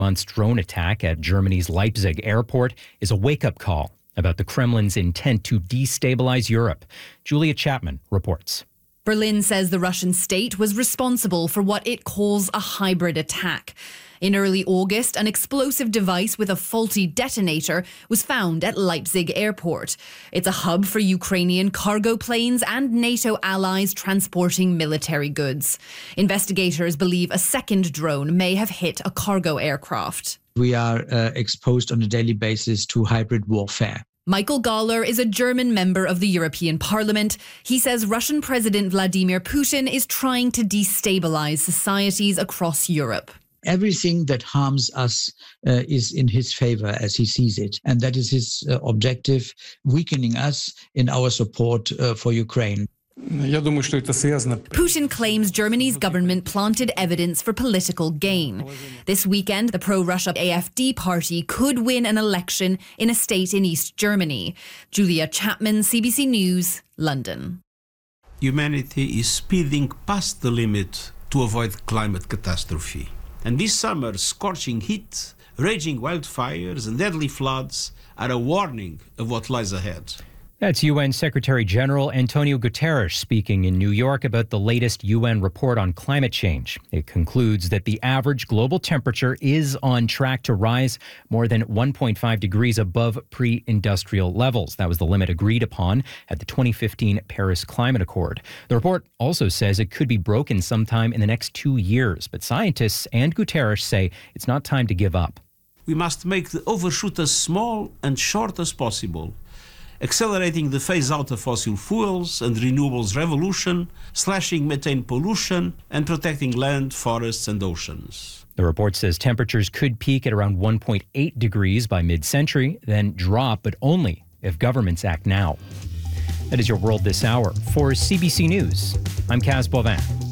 month's drone attack at Germany's Leipzig airport is a wake-up call about the Kremlin's intent to destabilize Europe. Julia Chapman reports. Berlin says the Russian state was responsible for what it calls a hybrid attack. In early August, an explosive device with a faulty detonator was found at Leipzig airport. It's a hub for Ukrainian cargo planes and NATO allies transporting military goods. Investigators believe a second drone may have hit a cargo aircraft. We are exposed on a daily basis to hybrid warfare. Michael Gahler is a German member of the European Parliament. He says Russian President Vladimir Putin is trying to destabilize societies across Europe. Everything that harms us is in his favor as he sees it. And that is his objective, weakening us in our support for Ukraine. Putin claims Germany's government planted evidence for political gain. This weekend, the pro-Russia AfD party could win an election in a state in East Germany. Julia Chapman, CBC News, London. Humanity is speeding past the limit to avoid climate catastrophe. And this summer, scorching heat, raging wildfires and deadly floods are a warning of what lies ahead. That's UN Secretary General Antonio Guterres speaking in New York about the latest UN report on climate change. It concludes that the average global temperature is on track to rise more than 1.5 degrees above pre-industrial levels. That was the limit agreed upon at the 2015 Paris Climate Accord. The report also says it could be broken sometime in the next 2 years, but scientists and Guterres say it's not time to give up. We must make the overshoot as small and short as possible, accelerating the phase-out of fossil fuels and renewables revolution, slashing methane pollution, and protecting land, forests, and oceans. The report says temperatures could peak at around 1.8 degrees by mid-century, then drop, but only if governments act now. That is your World This Hour. For CBC News, I'm Kaz Bovin.